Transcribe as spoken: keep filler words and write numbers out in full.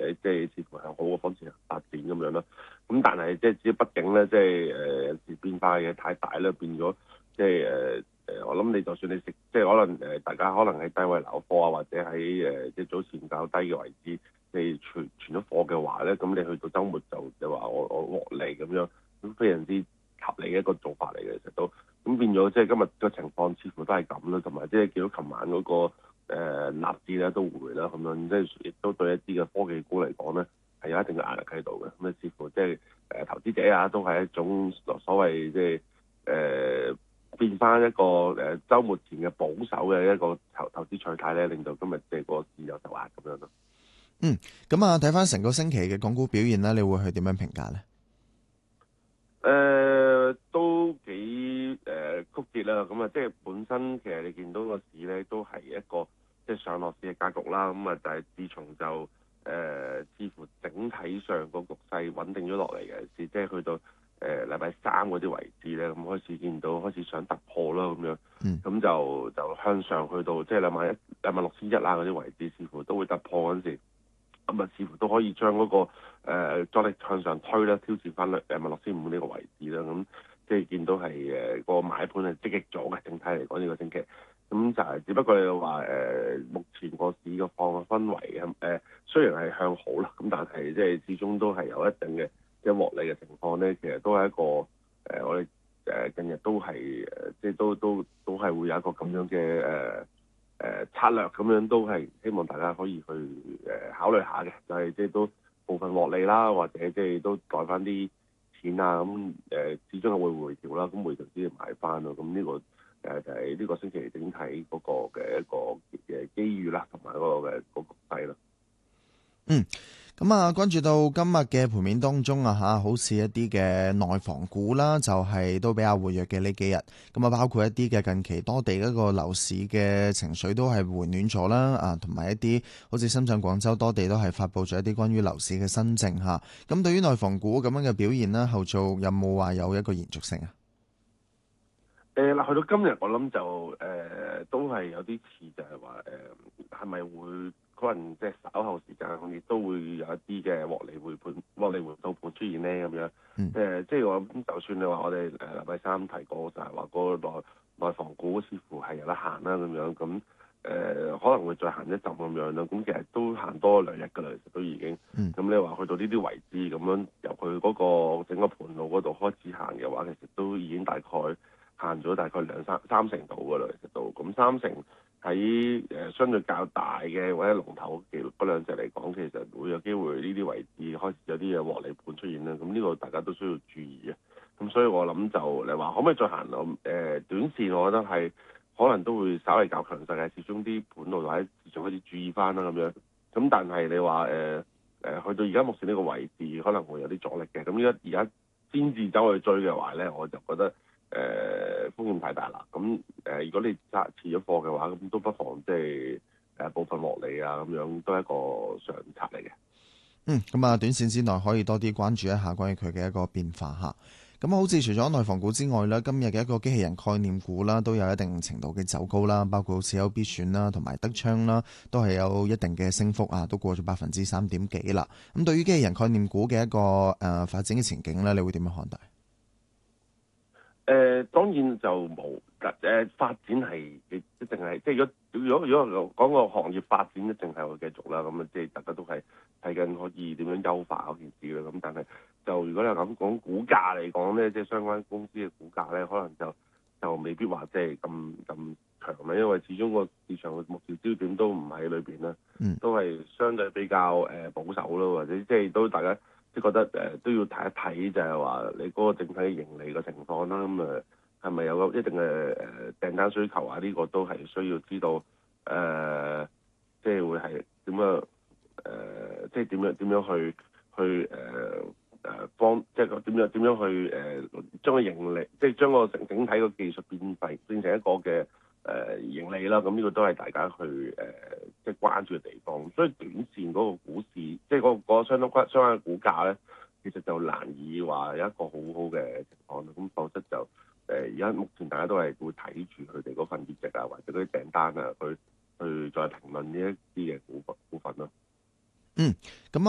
誒即係似乎向好嘅方向發展咁樣啦。咁但係即係只畢竟咧，即係誒有時變化嘅太大啦，變咗即係誒誒，我諗你就算你食，即係可能誒大家可能喺低位留貨啊，或者喺誒即係早前較低嘅位置，你存存咗貨嘅話咧，咁你去到週末就就話我我獲利咁樣，咁非常之合理嘅一個做法嚟嘅，其實都咁變咗即係今日個情況似乎都係咁啦，同埋即係見到琴晚嗰個誒納指咧都回啦，咁樣即係亦都對一啲嘅科技股嚟講咧係有一定嘅壓力喺度嘅，咁啊似乎即係誒投資者啊都係一種所謂即係誒變翻一個誒週末前嘅保守嘅一個投投資取態咧，令到今日即係個市有受壓咁樣咯。 嗯，咁啊睇翻成個星期嘅港股表現咧，你會去點樣評價咧？ 誒、呃、都幾誒、呃、曲折啦，咁啊即係本身其實你見到個市咧都係一個即係上落市嘅格局啦，咁啊但係自從就誒、呃、似乎整體上個局勢穩定咗落嚟嘅事，即係去到誒禮拜三嗰啲位置咧，咁開始見到開始想突破啦咁樣，咁、嗯、就就向上去到即係兩萬一兩萬六千一啊嗰啲位置，似乎都會突破嗰陣時。咁啊，似乎都可以將嗰、那個誒、呃、阻力向上推啦，挑戰翻兩萬六千五呢個位置啦。咁即係見到係誒個買盤係積極咗嘅，整體嚟講呢個星期。咁就係只不過你話誒、呃，目前個市個放嘅氛圍咁誒，雖然係向好啦，咁但係即係始終都係有一定嘅即係獲利嘅情況咧。其實都係一個誒、呃，我哋誒近日都係誒，即係都都都係會有一個咁樣嘅誒。呃誒、呃、策略咁樣都係希望大家可以去誒、呃、考慮下嘅，就係即係都部分獲利啦，或者即係都袋翻啲錢啊，咁誒、呃、始終係會回調啦，咁回調先至買翻咯。咁呢、這個誒、呃、就係、是、呢個星期整體嗰個嘅一個嘅機遇啦，同埋嗰個嘅個局勢啦。 嗯。咁啊，關注到今日嘅盤面當中啊，吓好似一啲嘅內房股啦，就係、是、都比較活躍嘅呢幾日。咁啊，包括一啲嘅近期多地嗰個樓市嘅情緒都係回暖咗啦，啊，同埋一啲好似深圳、廣州多地都係發佈咗一啲關於樓市嘅新政吓。咁對於內房股咁樣嘅表現啦，後續有冇話有一個延續性啊？ 誒嗱，去到今日我諗就誒、呃、都係有啲似就係話誒係咪會可能即係稍後時間亦都會有一啲嘅獲利回盤、獲利回吐盤出現咧咁樣。誒、嗯呃、即係我就算你話我哋誒禮拜三提過就係話個內內房股似乎係有得行啦咁樣，咁誒、呃、可能會再行一陣咁樣啦。咁其實都行多兩日㗎啦，其實都已經。咁、嗯、你話去到呢啲位置咁樣由佢嗰個整個盤路嗰度開始行嘅話，其實都已經大概行咗大概兩三三成度㗎啦，其實都咁三成喺誒、呃、相對較大嘅或者龍頭嘅嗰兩隻嚟講，其實會有機會呢啲位置開始有啲嘅獲利盤出現啦。咁呢個大家都需要注意嘅。咁所以我諗就你話可唔可以再行落誒、呃、短線，我覺得係可能都會稍微較強勢嘅，始終啲盤路或者市場開始注意翻啦咁樣。咁但係你話誒誒去到而家目前呢個位置，可能會有啲阻力嘅。咁而家而家先至走去追嘅話咧，我就覺得。誒、呃、風險太大啦，咁誒、呃、如果你揸持咗貨嘅話，咁都不妨即係誒部分獲利啊，咁樣都係一個上策嚟嘅。 嗯，咁啊，短線之內可以多啲關注一下關於佢嘅一個變化嚇。咁好似除咗內房股之外咧，今日嘅一個機器人概念股啦，都有一定程度嘅走高啦，包括好似有必選啦，同埋德昌啦，都係有一定嘅升幅啊，都過咗百分之三點幾啦。咁對於機器人概念股嘅一個誒、呃、發展嘅前景咧，你會點樣看待？ 誒、呃、當然就冇誒、呃、發展係一定係即係如果如果如果講個行業發展一定係會繼續啦，咁啊即係大家都係睇緊可以點樣優化嗰件事啦。咁但係就如果你咁講股價嚟講咧，即係相關公司嘅股價咧，可能就就未必話即係咁咁強啦，因為始終個市場嘅目標焦點都唔喺裏邊啦，都係相對比較誒保守咯，或者即係都大家。即係覺得誒、呃、都要睇一睇，就係話你嗰個整體盈利嘅情況啦。咁誒係咪有個一定嘅誒、呃、訂單需求啊？呢、這個都係需要知道誒、呃，即係會係點樣誒、呃，即係點樣點樣去去誒誒幫，即係點樣點樣去誒、呃、將個盈利，即係將個整整體個技術變廢變成一個嘅誒、呃、盈利啦。咁呢個都係大家去誒。呃即係關注嘅地方，所以短線嗰個股市，即係嗰個相當相關嘅股價咧，其實就難以話有一個好好嘅情況。咁否則就誒，而家目前大家都係會睇住佢哋嗰份業績啊，或者嗰啲訂單啊，去去再評論呢一啲嘅股份股份咯。 嗯，咁